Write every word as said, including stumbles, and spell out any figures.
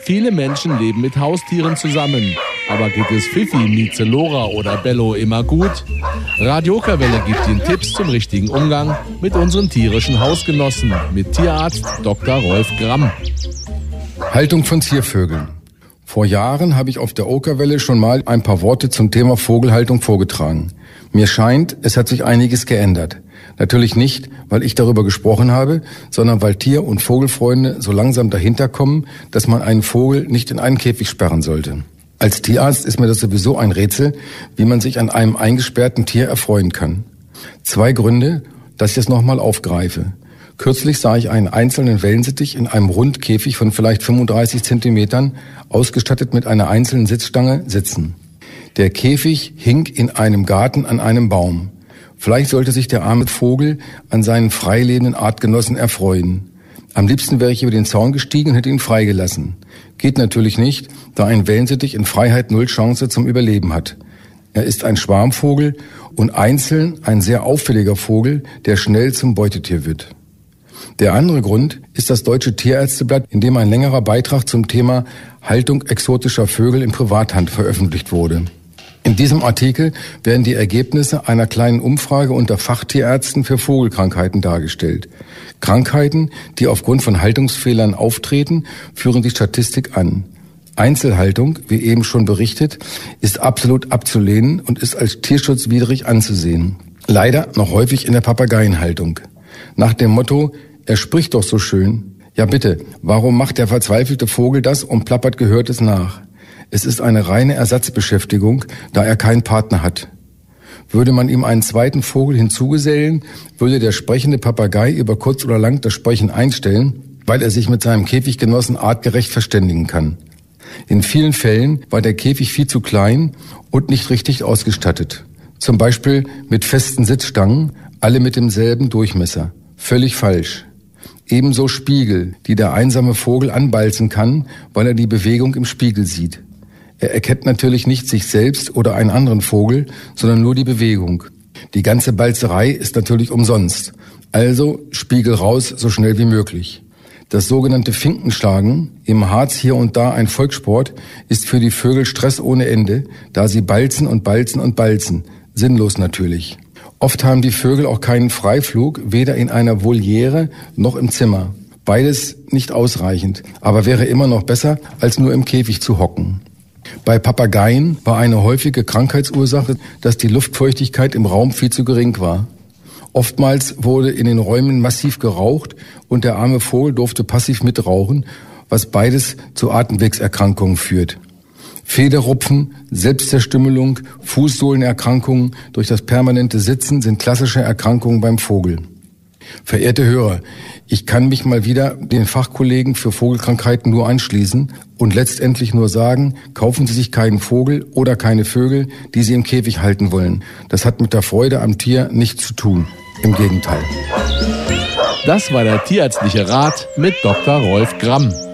Viele Menschen leben mit Haustieren zusammen. Aber geht es Fifi, Mieze, Lora oder Bello immer gut? Radio Okerwelle gibt Ihnen Tipps zum richtigen Umgang mit unseren tierischen Hausgenossen. Mit Tierarzt Doktor Rolf Gramm. Haltung von Ziervögeln. Vor Jahren habe ich auf der Okerwelle schon mal ein paar Worte zum Thema Vogelhaltung vorgetragen. Mir scheint, es hat sich einiges geändert. Natürlich nicht, weil ich darüber gesprochen habe, sondern weil Tier- und Vogelfreunde so langsam dahinter kommen, dass man einen Vogel nicht in einen Käfig sperren sollte. Als Tierarzt ist mir das sowieso ein Rätsel, wie man sich an einem eingesperrten Tier erfreuen kann. Zwei Gründe, dass ich es nochmal aufgreife. Kürzlich sah ich einen einzelnen Wellensittich in einem Rundkäfig von vielleicht fünfunddreißig Zentimetern, ausgestattet mit einer einzelnen Sitzstange, sitzen. Der Käfig hing in einem Garten an einem Baum. Vielleicht sollte sich der arme Vogel an seinen freilebenden Artgenossen erfreuen. Am liebsten wäre ich über den Zaun gestiegen und hätte ihn freigelassen. Geht natürlich nicht, da ein Wellensittich in Freiheit null Chance zum Überleben hat. Er ist ein Schwarmvogel und einzeln ein sehr auffälliger Vogel, der schnell zum Beutetier wird. Der andere Grund ist das Deutsche Tierärzteblatt, in dem ein längerer Beitrag zum Thema Haltung exotischer Vögel in Privathand veröffentlicht wurde. In diesem Artikel werden die Ergebnisse einer kleinen Umfrage unter Fachtierärzten für Vogelkrankheiten dargestellt. Krankheiten, die aufgrund von Haltungsfehlern auftreten, führen die Statistik an. Einzelhaltung, wie eben schon berichtet, ist absolut abzulehnen und ist als tierschutzwidrig anzusehen. Leider noch häufig in der Papageienhaltung. Nach dem Motto, er spricht doch so schön. Ja bitte, warum macht der verzweifelte Vogel das und plappert Gehörtes nach? Es ist eine reine Ersatzbeschäftigung, da er keinen Partner hat. Würde man ihm einen zweiten Vogel hinzugesellen, würde der sprechende Papagei über kurz oder lang das Sprechen einstellen, weil er sich mit seinem Käfiggenossen artgerecht verständigen kann. In vielen Fällen war der Käfig viel zu klein und nicht richtig ausgestattet. Zum Beispiel mit festen Sitzstangen, alle mit demselben Durchmesser. Völlig falsch. Ebenso Spiegel, die der einsame Vogel anbalzen kann, weil er die Bewegung im Spiegel sieht. Er erkennt natürlich nicht sich selbst oder einen anderen Vogel, sondern nur die Bewegung. Die ganze Balzerei ist natürlich umsonst. Also Spiegel raus, so schnell wie möglich. Das sogenannte Finkenschlagen, im Harz hier und da ein Volkssport, ist für die Vögel Stress ohne Ende, da sie balzen und balzen und balzen. Sinnlos natürlich. Oft haben die Vögel auch keinen Freiflug, weder in einer Voliere noch im Zimmer. Beides nicht ausreichend, aber wäre immer noch besser, als nur im Käfig zu hocken. Bei Papageien war eine häufige Krankheitsursache, dass die Luftfeuchtigkeit im Raum viel zu gering war. Oftmals wurde in den Räumen massiv geraucht und der arme Vogel durfte passiv mitrauchen, was beides zu Atemwegserkrankungen führt. Federrupfen, Selbstzerstümmelung, Fußsohlenerkrankungen durch das permanente Sitzen sind klassische Erkrankungen beim Vogel. Verehrte Hörer, ich kann mich mal wieder den Fachkollegen für Vogelkrankheiten nur anschließen und letztendlich nur sagen, kaufen Sie sich keinen Vogel oder keine Vögel, die Sie im Käfig halten wollen. Das hat mit der Freude am Tier nichts zu tun. Im Gegenteil. Das war der tierärztliche Rat mit Doktor Rolf Gramm.